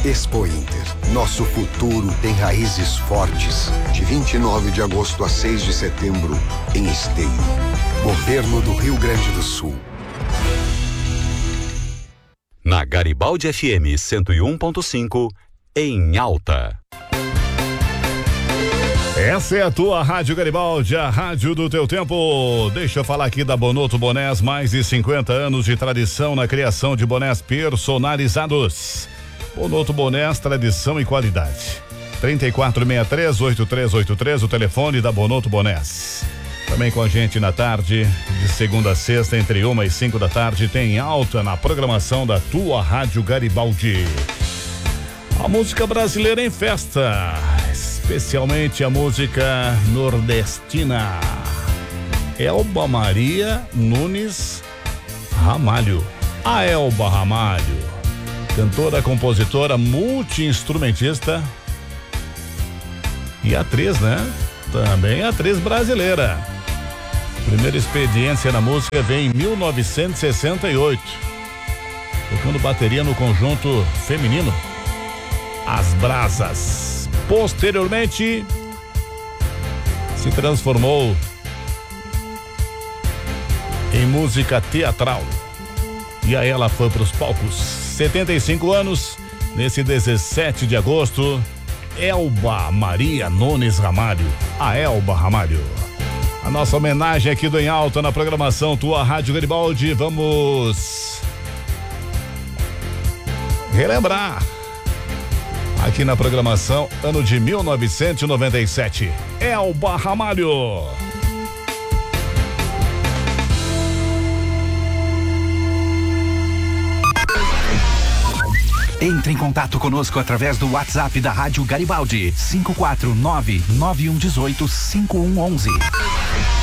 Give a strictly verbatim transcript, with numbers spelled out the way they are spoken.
Expo Inter. Nosso futuro tem raízes fortes. De vinte e nove de agosto a seis de setembro, em Esteio. Governo do Rio Grande do Sul. Na Garibaldi F M cento e um ponto cinco, em alta. Essa é a tua Rádio Garibaldi, a rádio do teu tempo. Deixa eu falar aqui da Bonotto Bonés, mais de cinquenta anos de tradição na criação de bonés personalizados. Bonotto Bonés, tradição e qualidade. trinta e quatro sessenta e três, oitenta e três oitenta e três, o telefone da Bonotto Bonés. Também com a gente na tarde, de segunda a sexta, entre uma e cinco da tarde, tem alta na programação da tua Rádio Garibaldi. A música brasileira em festa, especialmente a música nordestina. Elba Maria Nunes Ramalho. A Elba Ramalho, cantora, compositora, multi-instrumentista e atriz, né? Também atriz brasileira. Primeira experiência na música vem em mil novecentos e sessenta e oito, tocando bateria no conjunto feminino As Brasas. Posteriormente, se transformou em música teatral. E aí ela foi para os palcos. setenta e cinco anos, nesse dezessete de agosto, Elba Maria Nunes Ramalho. A Elba Ramalho. A nossa homenagem aqui do Em Alta na programação Tua Rádio Garibaldi. Vamos relembrar. Aqui na programação, ano de mil novecentos e noventa e sete. Elba Ramalho. Entre em contato conosco através do WhatsApp da Rádio Garibaldi, cinco quatro nove nove um um oito cinco um um um.